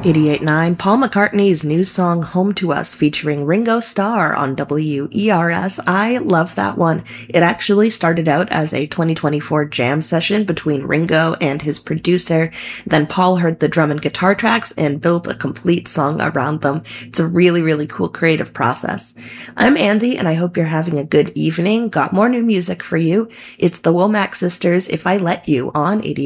88.9, Paul McCartney's new song Home to Us featuring Ringo Starr on WERS. I love that one. It actually started out as a 2024 jam session between Ringo and his producer. Then Paul heard the drum and guitar tracks and built a complete song around them. It's a really, really cool creative process. I'm Andy, and I hope you're having a good evening. Got more new music for you. It's the Womack Sisters, If I Let You, on 88.